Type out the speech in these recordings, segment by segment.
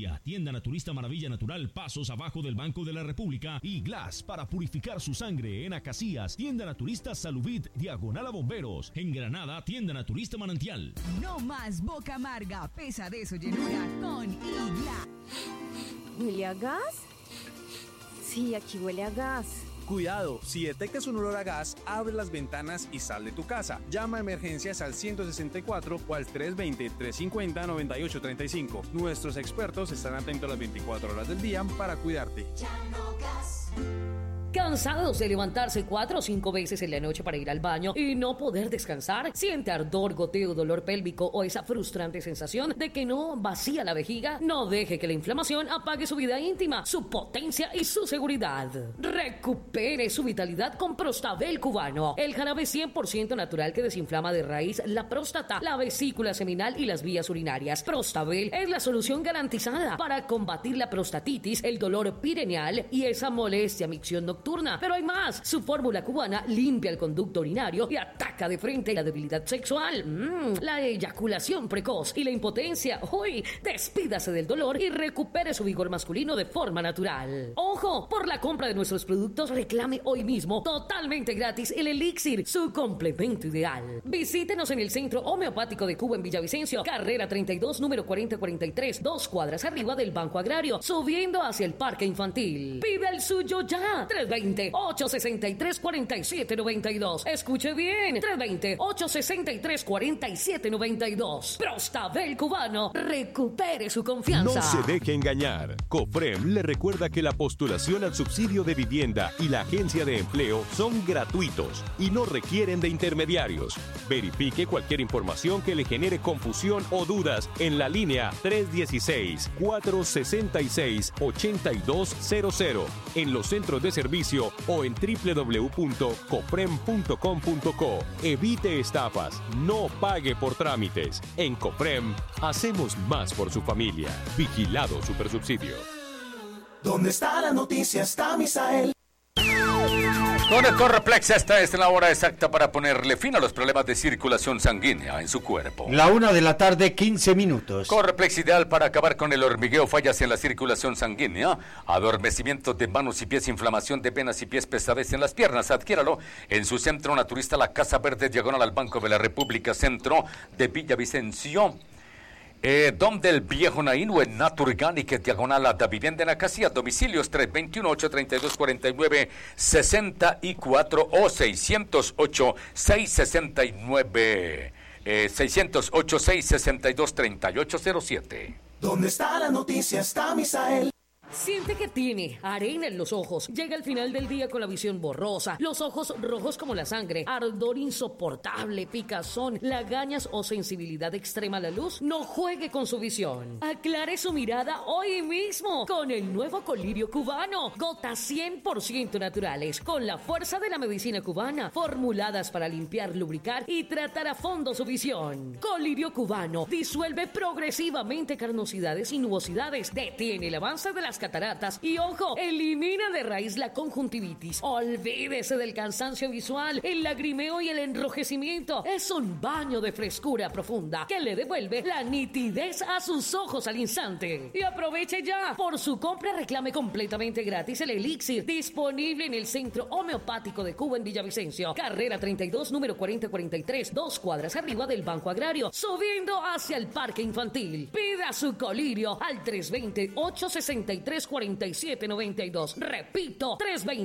Colombia, tienda naturista Maravilla Natural, pasos abajo del Banco de la República, y Glass para purificar su sangre en Acacías, tienda naturista Salubit, diagonal a Bomberos. En Granada, tienda naturista Manantial. No más boca amarga, pesadez o llenura con Igla. ¿Huele a gas? Sí, aquí huele a gas. Cuidado, si detectas un olor a gas, abre las ventanas y sal de tu casa. Llama a emergencias al 164 o al 320-350-9835. Nuestros expertos están atentos las 24 horas del día para cuidarte. Llano Gas. ¿Cansados de levantarse 4 o 5 veces en la noche para ir al baño y no poder descansar? ¿Siente ardor, goteo, dolor pélvico o esa frustrante sensación de que no vacía la vejiga? No deje que la inflamación apague su vida íntima, su potencia y su seguridad. Recupere su vitalidad con Prostabel cubano, el jarabe 100% natural que desinflama de raíz la próstata, la vesícula seminal y las vías urinarias. Prostabel es la solución garantizada para combatir la prostatitis, el dolor pireneal y esa molestia micción nocturna. Pero hay más. Su fórmula cubana limpia el conducto urinario y ataca de frente la debilidad sexual, la eyaculación precoz y la impotencia. Uy, despídase del dolor y recupere su vigor masculino de forma natural. Ojo, por la compra de nuestros productos reclame hoy mismo totalmente gratis el elixir, su complemento ideal. Visítenos en el Centro Homeopático de Cuba en Villavicencio, carrera 32, número 4043, 2 cuadras arriba del Banco Agrario, subiendo hacia el Parque Infantil. Pide el suyo ya. 320-863-4792. Escuche bien. 320-863-4792. Prostabel cubano. Recupere su confianza. No se deje engañar. COFREM le recuerda que la postulación al subsidio de vivienda y la agencia de empleo son gratuitos y no requieren de intermediarios. Verifique cualquier información que le genere confusión o dudas en la línea 316-466-8200 en los centros de servicio o en www.cofrem.com.co. Evite estafas, no pague por trámites. En COFREM hacemos más por su familia. Vigilado Supersubsidio. ¿Dónde está la noticia? Está Misael. Con el Correplex, esta es la hora exacta para ponerle fin a los problemas de circulación sanguínea en su cuerpo. La 1:15 p.m. Correplex, ideal para acabar con el hormigueo, fallas en la circulación sanguínea, adormecimiento de manos y pies, inflamación de venas y pies, pesadez en las piernas. Adquiéralo en su centro naturista, la Casa Verde, diagonal al Banco de la República, centro de Villavicencio. Dom del Viejo Naín o en Naturganic, diagonal a la vivienda en Acacías, domicilios 321-832-49-64 o 608-662-3807. ¿Dónde está la noticia? Está Misael. Siente que tiene arena en los ojos. Llega al final del día con la visión borrosa, los ojos rojos como la sangre, ardor insoportable, picazón, lagañas o sensibilidad extrema a la luz. No juegue con su visión. Aclare su mirada hoy mismo con el nuevo colirio cubano. Gotas 100% naturales, con la fuerza de la medicina cubana, formuladas para limpiar, lubricar y tratar a fondo su visión. Colirio cubano disuelve progresivamente carnosidades y nubosidades, detiene el avance de las cataratas y, ojo, elimina de raíz la conjuntivitis. Olvídese del cansancio visual, el lagrimeo y el enrojecimiento. Es un baño de frescura profunda que le devuelve la nitidez a sus ojos al instante. Y aproveche ya. Por su compra reclame completamente gratis el elixir, disponible en el Centro Homeopático de Cuba en Villavicencio, carrera 32, número 4043, 2 cuadras arriba del Banco Agrario, subiendo hacia el Parque Infantil. Pida su colirio al 320-863-4792. Repito,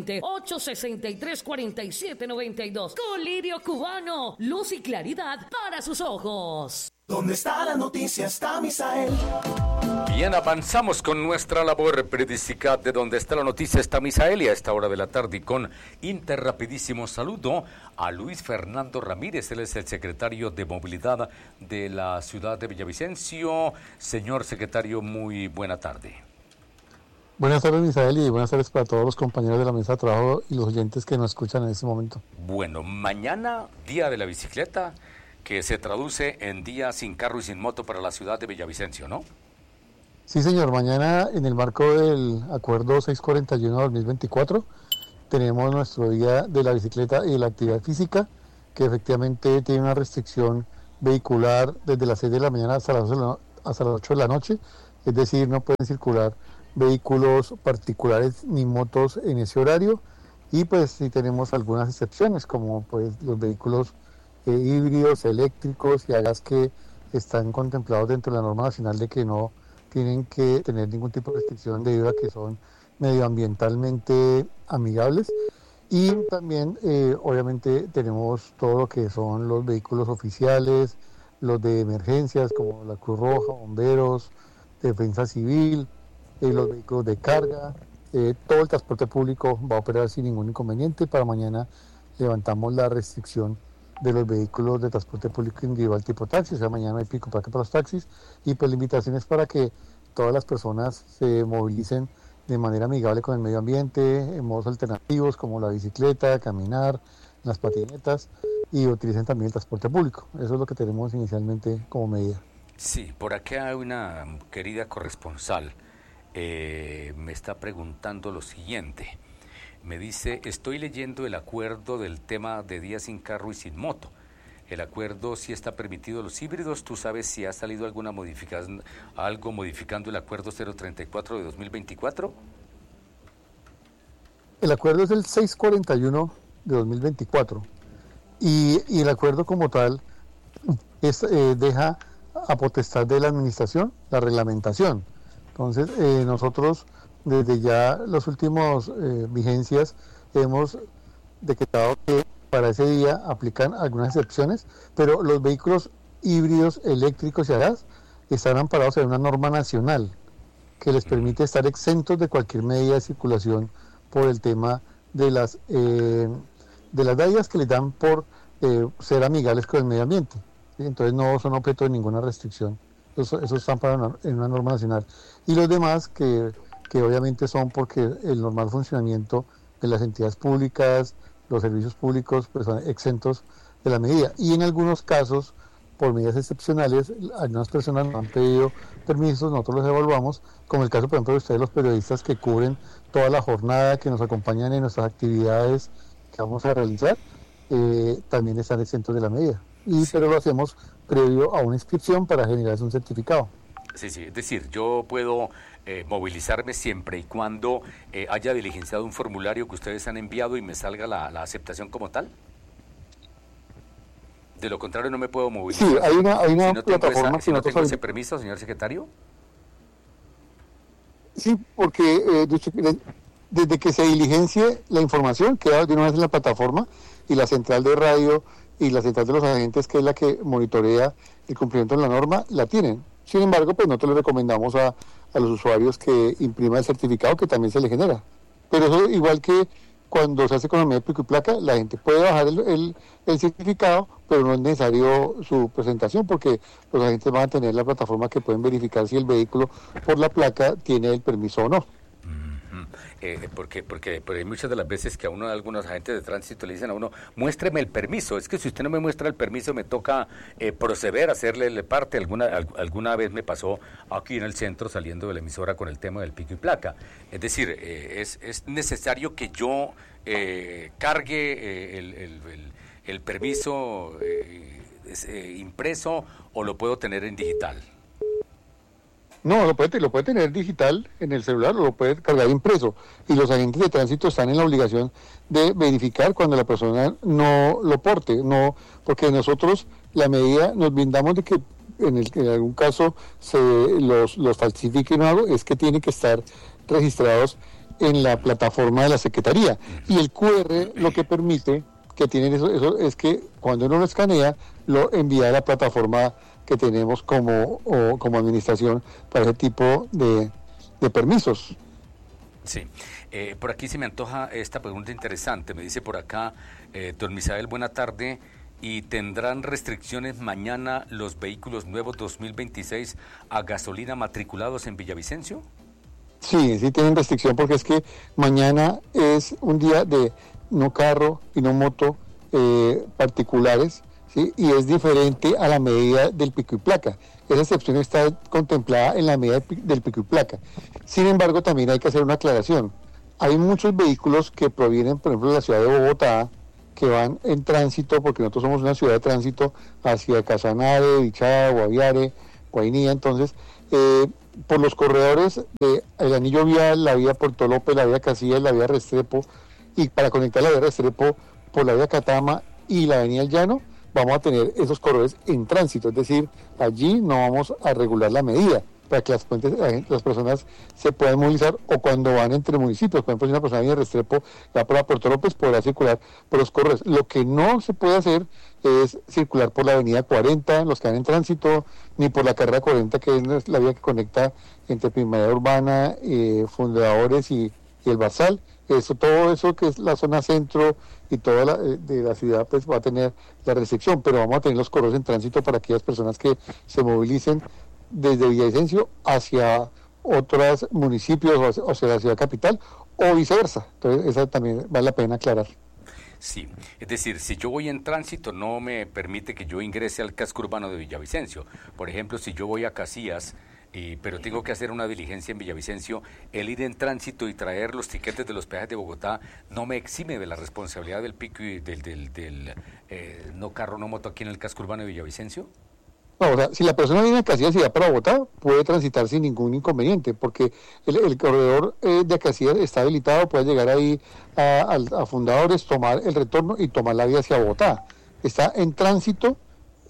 320-863-4792. Colirio cubano, luz y claridad para sus ojos. ¿Dónde está la noticia? Está Misael. Bien, avanzamos con nuestra labor periodística de Donde está la noticia. Está Misael, y a esta hora de la tarde con interrapidísimo saludo a Luis Fernando Ramírez. Él es el secretario de Movilidad de la ciudad de Villavicencio. Señor secretario, muy buena tarde. Buenas tardes, Misael, y buenas tardes para todos los compañeros de la mesa de trabajo y los oyentes que nos escuchan en este momento. Bueno, mañana, Día de la Bicicleta, que se traduce en Día sin carro y sin moto para la ciudad de Villavicencio, ¿no? Sí, señor. Mañana, en el marco del Acuerdo 641-2024, tenemos nuestro Día de la Bicicleta y de la Actividad Física, que efectivamente tiene una restricción vehicular desde las 6 de la mañana hasta las 8 de la noche, es decir, no pueden circular vehículos particulares ni motos en ese horario, y pues sí tenemos algunas excepciones, como pues los vehículos híbridos, eléctricos y a gas que están contemplados dentro de la norma nacional de que no tienen que tener ningún tipo de restricción debido a que son medioambientalmente amigables. Y también obviamente tenemos todo lo que son los vehículos oficiales, los de emergencias como la Cruz Roja, bomberos, defensa civil, los vehículos de carga, todo el transporte público va a operar sin ningún inconveniente. Para mañana levantamos la restricción de los vehículos de transporte público individual tipo taxi, o sea, mañana hay pico placa para los taxis, y pues la invitación es para que todas las personas se movilicen de manera amigable con el medio ambiente, en modos alternativos como la bicicleta, caminar, las patinetas, y utilicen también el transporte público. Eso es lo que tenemos inicialmente como medida. Sí, por acá hay una querida corresponsal, me está preguntando lo siguiente. Me dice, estoy leyendo el acuerdo del tema de día sin carro y sin moto. El acuerdo sí está permitido los híbridos. ¿Tú sabes si ha salido alguna modificación, algo modificando el acuerdo 034 de 2024? El acuerdo es el 641 de 2024 y el acuerdo como tal deja a potestad de la administración la reglamentación. Entonces nosotros desde ya las últimas vigencias hemos decretado que para ese día aplican algunas excepciones, pero los vehículos híbridos, eléctricos y a gas están amparados en una norma nacional que les permite estar exentos de cualquier medida de circulación por el tema de las dádivas que les dan por ser amigables con el medio ambiente, ¿sí? Entonces no son objeto de ninguna restricción. Eso está amparado en una norma nacional. Y los demás que obviamente son porque el normal funcionamiento de las entidades públicas, los servicios públicos, pues son exentos de la medida. Y en algunos casos, por medidas excepcionales, algunas personas nos han pedido permisos, nosotros los evaluamos, como el caso, por ejemplo, de ustedes, los periodistas que cubren toda la jornada, que nos acompañan en nuestras actividades que vamos a realizar, también están exentos de la medida. Pero lo hacemos previo a una inscripción para generar un certificado. Sí, es decir, yo puedo movilizarme siempre y cuando haya diligenciado un formulario que ustedes han enviado y me salga la aceptación como tal. De lo contrario no me puedo movilizar. Sí, hay una si no plataforma. Si no tengo ese permiso, señor secretario. Sí, porque desde que se diligencie la información queda de una vez en la plataforma, y la central de radio y la central de los agentes, que es la que monitorea el cumplimiento de la norma, la tienen. Sin embargo, pues nosotros le recomendamos a los usuarios que impriman el certificado, que también se le genera. Pero eso, igual que cuando se hace con el medio de pico y placa, la gente puede bajar el certificado, pero no es necesario su presentación, porque los agentes van a tener la plataforma que pueden verificar si el vehículo por la placa tiene el permiso o no. Porque hay muchas de las veces que a uno de algunos agentes de tránsito le dicen a uno, muéstreme el permiso. Es que si usted no me muestra el permiso me toca proceder a hacerle parte. Alguna vez me pasó aquí en el centro saliendo de la emisora con el tema del pico y placa. Es decir, es necesario que yo cargue el permiso impreso, o lo puedo tener en digital. No, lo puede tener digital en el celular, o lo puede cargar impreso. Y los agentes de tránsito están en la obligación de verificar cuando la persona no lo porte, no, porque nosotros la medida nos brindamos de que en algún caso se los falsifiquen o algo, es que tienen que estar registrados en la plataforma de la Secretaría. Y el QR lo que permite que tienen eso es que cuando uno lo escanea, lo envía a la plataforma que tenemos como administración para ese tipo de permisos. Sí, por aquí se me antoja esta pregunta interesante. Me dice por acá, don Misael, buena tarde. ¿Y tendrán restricciones mañana los vehículos nuevos 2026 a gasolina matriculados en Villavicencio? Sí tienen restricción, porque es que mañana es un día de no carro y no moto particulares, ¿sí? Y es diferente a la medida del pico y placa. Esa excepción está contemplada en la medida del pico y placa. Sin embargo, también hay que hacer una aclaración. Hay muchos vehículos que provienen, por ejemplo, de la ciudad de Bogotá, que van en tránsito, porque nosotros somos una ciudad de tránsito hacia Casanare, Bichada, Guaviare, Guainía. Entonces, por los corredores del anillo vial, la vía Puerto López, la vía Casillas, la vía Restrepo, y para conectar la vía Restrepo por la vía Catama y la avenida El Llano, vamos a tener esos corredores en tránsito, es decir, allí no vamos a regular la medida para que las personas se puedan movilizar, o cuando van entre municipios. Por ejemplo, si una persona viene de Restrepo, va por la Puerto López, podrá circular por los corredores. Lo que no se puede hacer es circular por la avenida 40, los que van en tránsito, ni por la carrera 40, que es la vía que conecta entre Primavera Urbana, Fundadores y el Barzal. Todo eso que es la zona centro y toda de la ciudad, pues va a tener la restricción, pero vamos a tener los corredores en tránsito para aquellas personas que se movilicen desde Villavicencio hacia otros municipios o hacia la ciudad capital, o viceversa. Entonces, esa también vale la pena aclarar. Sí, es decir, si yo voy en tránsito no me permite que yo ingrese al casco urbano de Villavicencio. Por ejemplo, si yo voy a Casillas, pero tengo que hacer una diligencia en Villavicencio, el ir en tránsito y traer los tiquetes de los peajes de Bogotá no me exime de la responsabilidad del pico y del no carro, no moto aquí en el casco urbano de Villavicencio. No, o sea, si la persona viene a Casillas y va para Bogotá, puede transitar sin ningún inconveniente, porque el corredor de Casillas está habilitado, puede llegar ahí a Fundadores, tomar el retorno y tomar la vía hacia Bogotá. Está en tránsito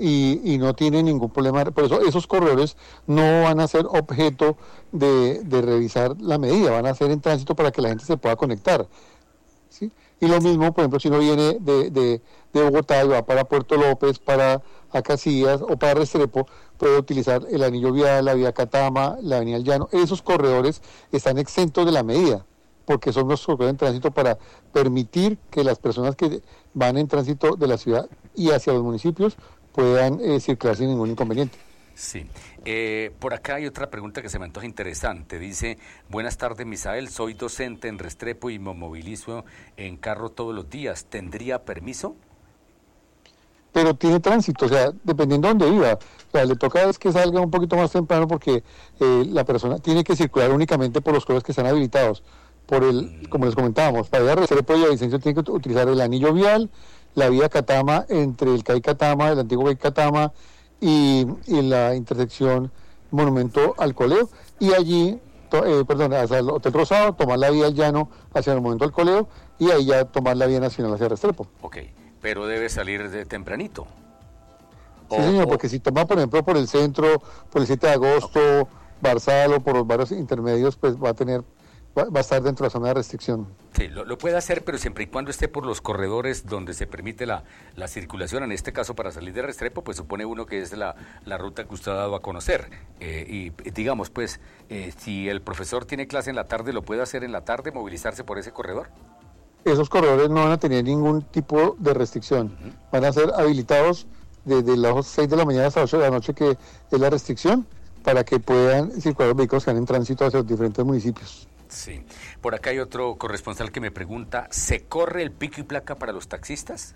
y no tiene ningún problema. Por eso esos corredores no van a ser objeto de revisar la medida, van a ser en tránsito para que la gente se pueda conectar, ¿sí? Y lo mismo, por ejemplo, si uno viene de Bogotá y va para Puerto López, para Casillas o para Restrepo, puede utilizar el anillo vial, la vía Catama, la avenida El Llano. Esos corredores están exentos de la medida, porque son los corredores en tránsito para permitir que las personas que van en tránsito de la ciudad y hacia los municipios puedan circular sin ningún inconveniente. Sí. Por acá hay otra pregunta que se me antoja interesante. Dice, buenas tardes, Misael, soy docente en Restrepo y me movilizo en carro todos los días. ¿Tendría permiso? Pero tiene tránsito, o sea, dependiendo de dónde viva. O sea, le toca es que salga un poquito más temprano porque la persona tiene que circular únicamente por los corredores que están habilitados. Como les comentábamos, para ir a Restrepo y Villavicencio tiene que utilizar el anillo vial, la vía Catama entre el CAI Catama, el antiguo CAI Catama, y la intersección Monumento al Coleo, y allí, hacia el Hotel Rosado, tomar la vía El Llano hacia el Monumento al Coleo, y ahí ya tomar la vía nacional hacia Restrepo. Ok, pero debe salir de tempranito. Sí, señor, porque si toma, por ejemplo, por el centro, por el 7 de agosto, Barzal o por los barrios intermedios, pues va a estar dentro de la zona de restricción. Sí, lo puede hacer, pero siempre y cuando esté por los corredores donde se permite la circulación. En este caso, para salir de Restrepo, pues supone uno que es la ruta que usted ha dado a conocer. Y digamos, pues, si el profesor tiene clase en la tarde, ¿lo puede hacer en la tarde, movilizarse por ese corredor? Esos corredores no van a tener ningún tipo de restricción. Van a ser habilitados desde las 6 de la mañana hasta las 8 de la noche, que es la restricción, para que puedan circular los vehículos que van en tránsito hacia los diferentes municipios. Sí. Por acá hay otro corresponsal que me pregunta, ¿se corre el pico y placa para los taxistas?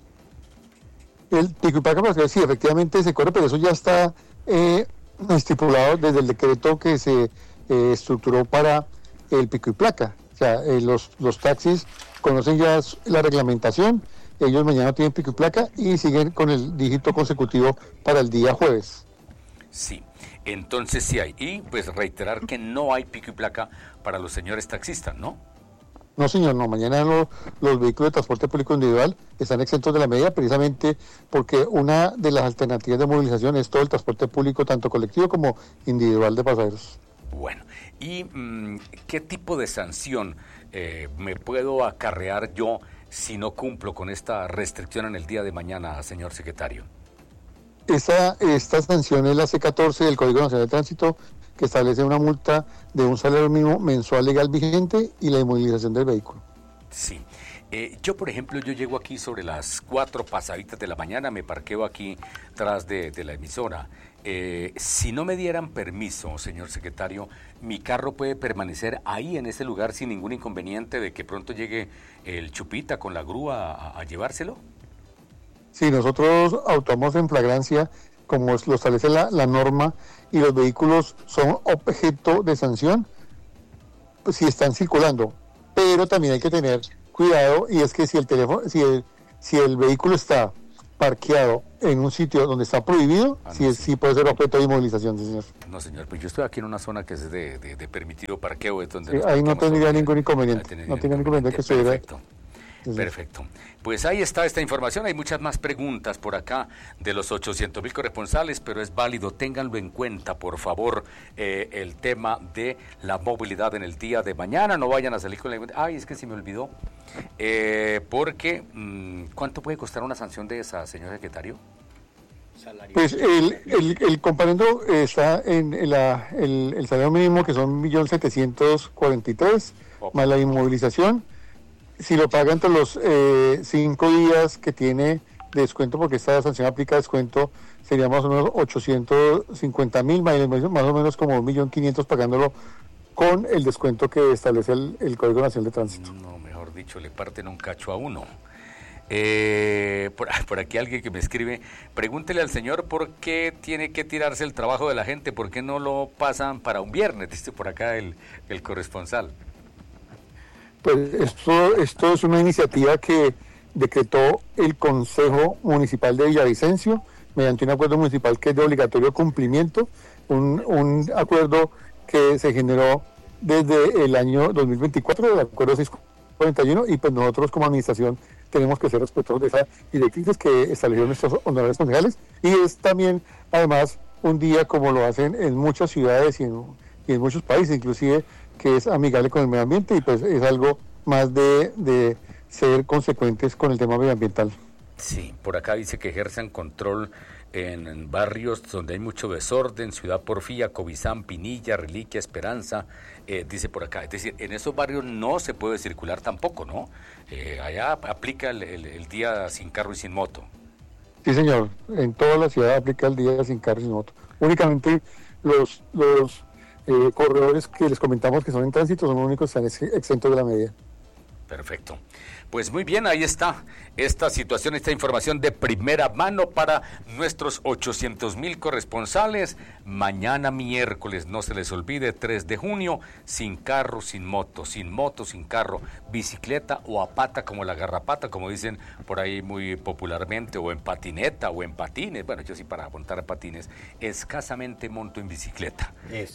El pico y placa, pues, sí, efectivamente se corre, pero eso ya está estipulado desde el decreto que se estructuró para el pico y placa. O sea, los taxis conocen ya la reglamentación, ellos mañana tienen pico y placa y siguen con el dígito consecutivo para el día jueves. Sí. Entonces sí hay. Y pues reiterar que no hay pico y placa para los señores taxistas, ¿no? No, señor, no. Mañana los vehículos de transporte público individual están exentos de la medida, precisamente porque una de las alternativas de movilización es todo el transporte público, tanto colectivo como individual de pasajeros. Bueno, ¿y qué tipo de sanción me puedo acarrear yo si no cumplo con esta restricción en el día de mañana, señor secretario? Esta sanción es la C14 del Código Nacional de Tránsito, que establece una multa de un salario mínimo mensual legal vigente y la inmovilización del vehículo. Sí. Yo, por ejemplo, llego aquí sobre las 4 pasaditas de la mañana, me parqueo aquí tras de la emisora. Si no me dieran permiso, señor secretario, ¿mi carro puede permanecer ahí en ese lugar sin ningún inconveniente de que pronto llegue el chupita con la grúa a llevárselo? Sí, nosotros actuamos en flagrancia, como lo establece la norma, y los vehículos son objeto de sanción pues, si están circulando. Pero también hay que tener cuidado, y es que si el vehículo está parqueado en un sitio donde está prohibido, sí puede ser objeto de inmovilización, sí, señor. No, señor, pues yo estoy aquí en una zona que es de permitido parqueo. Donde sí, ahí no tendría ningún inconveniente. No tendría ningún inconveniente que estuviera. Perfecto. Perfecto. Pues ahí está esta información. Hay muchas más preguntas por acá de los 800,000 corresponsales, pero es válido. Ténganlo en cuenta, por favor, el tema de la movilidad en el día de mañana. No vayan a salir con la... Ay, es que se me olvidó. Porque, ¿cuánto puede costar una sanción de esa, señor secretario? Pues el comparendo está en el salario mínimo, que son 1.743,000, más la inmovilización. Si lo paga entre los 5 días que tiene de descuento, porque esta sanción aplica descuento, sería más o menos 850,000, más o menos como 1.500,000 pagándolo con el descuento que establece el Código Nacional de Tránsito. No, mejor dicho, le parten un cacho a uno. Por aquí alguien que me escribe, pregúntele al señor por qué tiene que tirarse el trabajo de la gente, por qué no lo pasan para un viernes, dice por acá el corresponsal. Pues esto es una iniciativa que decretó el Consejo Municipal de Villavicencio mediante un acuerdo municipal que es de obligatorio cumplimiento, un acuerdo que se generó desde el año 2024, el acuerdo 641, y pues nosotros como administración tenemos que ser respetuosos de esas directrices que establecieron nuestros honorables concejales, y es también además un día como lo hacen en muchas ciudades y en muchos países, inclusive, que es amigable con el medio ambiente, y pues es algo más de ser consecuentes con el tema medioambiental. Sí, por acá dice que ejerzan control en barrios donde hay mucho desorden, Ciudad Porfía, Cobizán, Pinilla, Reliquia, Esperanza, dice por acá. Es decir, en esos barrios no se puede circular tampoco, ¿no? Allá aplica el día sin carro y sin moto. Sí, señor, en toda la ciudad aplica el día sin carro y sin moto. Únicamente los corredores que les comentamos que son en tránsito son los únicos que están exentos de la medida. Perfecto. Pues muy bien, ahí está esta situación, esta información de primera mano para nuestros 800,000 corresponsales. Mañana miércoles, no se les olvide, 3 de junio, sin carro, sin moto, sin carro, bicicleta o a pata como la garrapata, como dicen por ahí muy popularmente, o en patineta o en patines. Bueno, yo sí para montar patines, escasamente monto en bicicleta.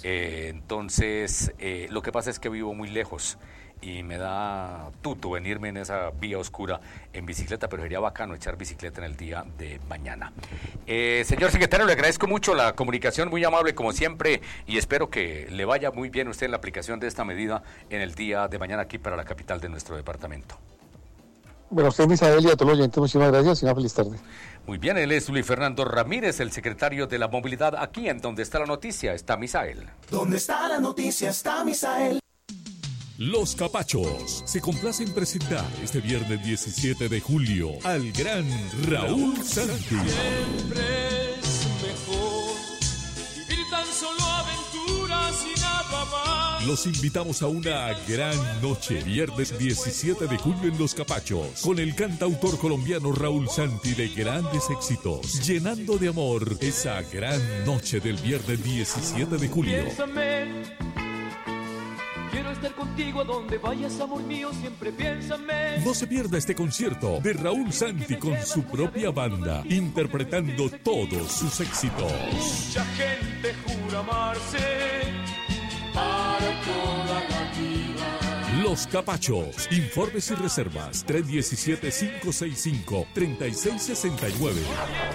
Entonces, lo que pasa es que vivo muy lejos y me da tuto venirme en esa vía oscura en bicicleta, pero sería bacano echar bicicleta en el día de mañana. Señor secretario, le agradezco mucho la comunicación, muy amable como siempre, y espero que le vaya muy bien a usted en la aplicación de esta medida en el día de mañana aquí para la capital de nuestro departamento. Bueno, usted, Misael, y a todos los oyentes, muchísimas gracias y una feliz tarde. Muy bien, él es Luis Fernando Ramírez, el secretario de la Movilidad. Aquí en Donde está la Noticia está Misael. Donde está la noticia está Misael. Los Capachos se complacen en presentar este viernes 17 de julio al gran Raúl Santi. Siempre es mejor vivir tan solo aventuras y nada más. Los invitamos a una gran noche, viernes 17 de julio en Los Capachos, con el cantautor colombiano Raúl Santi de grandes éxitos, llenando de amor esa gran noche del viernes 17 de julio. Quiero estar contigo a donde vayas, amor mío, siempre piénsame. No se pierda este concierto de Raúl Santi con su propia banda, interpretando todos sus éxitos. Mucha gente jura amarse para toda la vida. Los Capachos. Informes y reservas 317-565-3669.